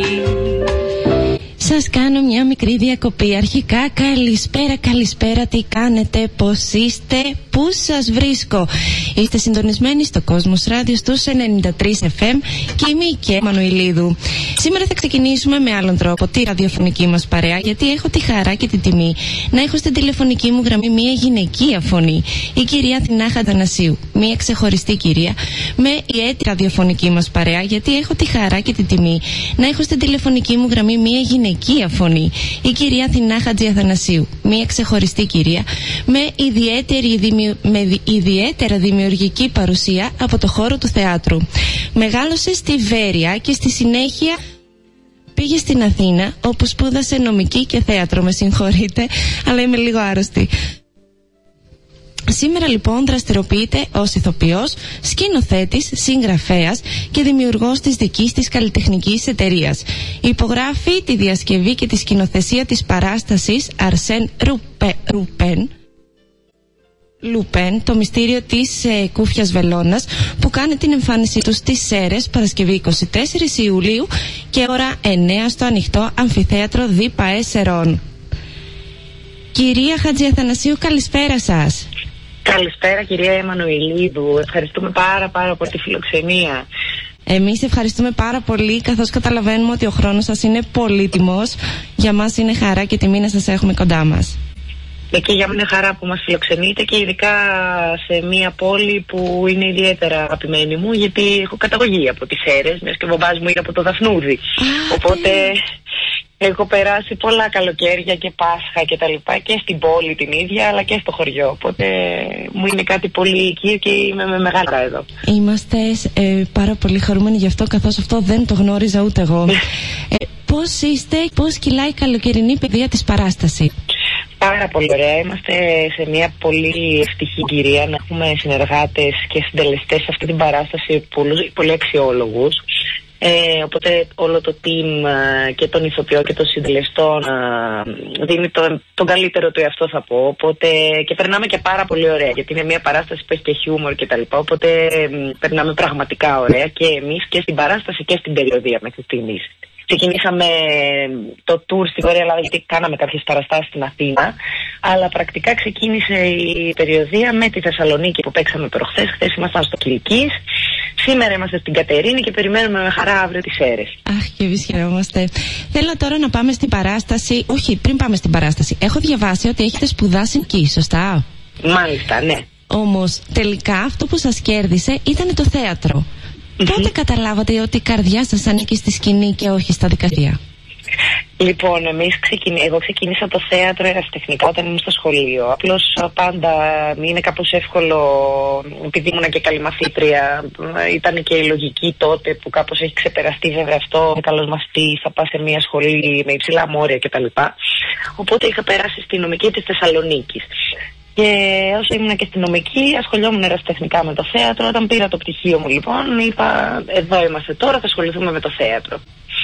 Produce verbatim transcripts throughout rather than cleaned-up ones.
Σας κάνω μια μικρή διακοπή. Αρχικά καλησπέρα, καλησπέρα, τι κάνετε, πώς είστε, πού σας βρίσκω? Είστε συντονισμένοι στο Κόσμος Ράδιο στους ενενήντα τρία εφ εμ και είμαι η Κέ Μανουηλίδου. Σήμερα θα ξεκινήσουμε με άλλον τρόπο τη ραδιοφωνική μας παρέα, γιατί έχω τη χαρά και την τιμή να έχω στην τηλεφωνική μου γραμμή μια γυναικεία φωνή, η κυρία Αθηνά Χατζανασίου. Μια ξεχωριστή κυρία με ιδιαίτερη ραδιοφωνική μας παρέα, γιατί έχω τη χαρά και την τιμή να έχω στην τηλεφωνική μου γραμμή μια γυναικεία φωνή, η κυρία Αθηνά Χατζιαθανασίου. Μια ξεχωριστή κυρία με, ιδιαίτερη, με ιδιαίτερα δημιουργική παρουσία από το χώρο του θεάτρου. Μεγάλωσε στη Βέρεια και στη συνέχεια πήγε στην Αθήνα, όπου σπούδασε νομική και θέατρο. Με συγχωρείτε, αλλά είμαι λίγο άρρωστη. Σήμερα λοιπόν δραστηριοποιείται ως ηθοποιός, σκηνοθέτης, συγγραφέας και δημιουργός της δικής της καλλιτεχνικής εταιρείας. Υπογράφει τη διασκευή και τη σκηνοθεσία της παράστασης Αρσέν Λουπέν, Λουπέν, το μυστήριο της ε, Κούφιας Βελώνας, που κάνει την εμφάνισή του στις Σέρρες Παρασκευή εικοστή τέταρτη Ιουλίου και ώρα εννέα στο ανοιχτό αμφιθέατρο ΔΥΠΑΕ Σερών. Κυρία Χατζιαθανασίου, καλησπέρα σας. Καλησπέρα κυρία Εμμανουηλίδου, ευχαριστούμε πάρα πάρα πολύ τη φιλοξενία. Εμείς ευχαριστούμε πάρα πολύ, καθώς καταλαβαίνουμε ότι ο χρόνος σας είναι πολύτιμος. Για μας είναι χαρά και τιμή να σας έχουμε κοντά μας. Και για μένα είναι χαρά που μας φιλοξενείτε, και ειδικά σε μια πόλη που είναι ιδιαίτερα αγαπημένη μου, γιατί έχω καταγωγή από τις Σέρρες, μιας και ο μπαμπάς μου είναι από το Δαφνούδι. Ah, Οπότε έχω περάσει πολλά καλοκαίρια και Πάσχα και τα λοιπά και στην πόλη την ίδια, αλλά και στο χωριό. Οπότε μου είναι κάτι πολύ οικείο και είμαι με μεγάλα εδώ. Είμαστε ε, πάρα πολύ χαρούμενοι γι' αυτό, καθώς αυτό δεν το γνώριζα ούτε εγώ. ε, πώς είστε, πώς κυλάει η καλοκαιρινή παιδεία της παράσταση? Πάρα πολύ ωραία. Είμαστε σε μια πολύ ευτυχή κυρία να έχουμε συνεργάτες και συντελεστές σε αυτή την παράσταση, πολύ, πολύ αξιόλογους. Ε, οπότε όλο το team και τον ηθοποιό και των συντελεστών δίνει τον, τον καλύτερο του εαυτό, θα πω. Οπότε και περνάμε και πάρα πολύ ωραία, γιατί είναι μια παράσταση που έχει και χιούμορ και τα λοιπά. Οπότε ε, περνάμε πραγματικά ωραία και εμείς και στην παράσταση και στην περιοδία μέχρι στιγμής. Ξεκινήσαμε το tour στη Βόρεια Ελλάδα, γιατί κάναμε κάποιες παραστάσεις στην Αθήνα, αλλά πρακτικά ξεκίνησε η περιοδία με τη Θεσσαλονίκη που παίξαμε προχθές. Χθες ήμασταν στο Κιλκής, σήμερα είμαστε στην Κατερίνη και περιμένουμε με χαρά αύριο τις Σέρρες. Αχ, και εμείς χαιρόμαστε. Θέλω τώρα να πάμε στην παράσταση. Όχι, πριν πάμε στην παράσταση, έχω διαβάσει ότι έχετε σπουδάσει εκεί, σωστά? Μάλιστα, ναι. Όμως τελικά αυτό που σας κέρδισε ήταν το θέατρο. Mm-hmm. Πότε καταλάβατε ότι η καρδιά σας ανήκει στη σκηνή και όχι στα δικαστήρια? Λοιπόν, εμείς ξεκινή... εγώ ξεκίνησα το θέατρο ερασιτεχνικά όταν ήμουν στο σχολείο. Απλώς πάντα είναι κάπως εύκολο, επειδή ήμουν και καλή μαθήτρια, ήταν και η λογική τότε που κάπως έχει ξεπεραστεί βέβαια αυτό. Καλός μαθητής, θα πας σε μια σχολή με υψηλά μόρια κτλ. Οπότε είχα περάσει στη νομική της Θεσσαλονίκης. Και όσο ήμουν και στη νομική, ασχολιόμουν ερασιτεχνικά με το θέατρο. Όταν πήρα το πτυχίο μου, λοιπόν, είπα: εδώ είμαστε τώρα, θα ασχοληθούμε με το θέατρο.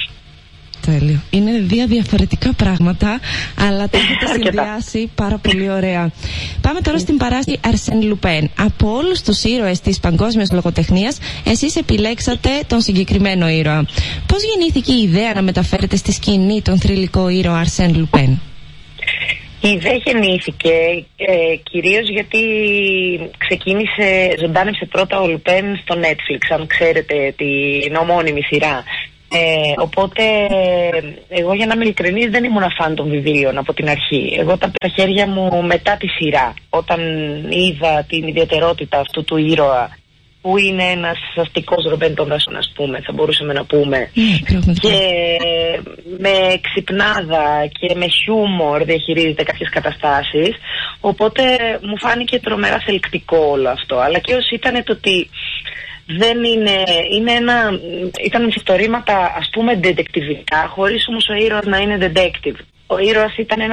Τέλειο. Είναι δύο διαφορετικά πράγματα, αλλά τα έχετε συνδυάσει πάρα πολύ ωραία. Πάμε τώρα στην παράσταση Αρσέν Λουπέν. Από όλους τους ήρωες της παγκόσμιας λογοτεχνίας, εσείς επιλέξατε τον συγκεκριμένο ήρωα. Πώς γεννήθηκε η ιδέα να μεταφέρετε στη σκηνή τον θρυλικό ήρωα Αρσέν Λουπέν? Η ιδέα γεννήθηκε ε, κυρίως γιατί ξεκίνησε, ζωντάνευσε πρώτα ο Λουπέν στο Netflix, αν ξέρετε την ομώνυμη σειρά. Ε, οπότε εγώ, για να είμαι ειλικρινής, δεν ήμουν φαν των βιβλίων από την αρχή. Εγώ τα πήρα στα χέρια μου μετά τη σειρά, όταν είδα την ιδιαιτερότητα αυτού του ήρωα, που είναι ένας αστικός Ρομπέν των δάσων, ας πούμε, θα μπορούσαμε να πούμε. Mm, και με ξυπνάδα και με χιούμορ διαχειρίζεται κάποιες καταστάσεις. Οπότε μου φάνηκε τρομερά θελκτικό όλο αυτό. Αλλά και όσοι ήταν το ότι δεν είναι, είναι ένα, ήταν ιστορήματα, ας πούμε, detectivικά, χωρίς όμως ο ήρωας να είναι detective. Ο ήρωας ήταν ένα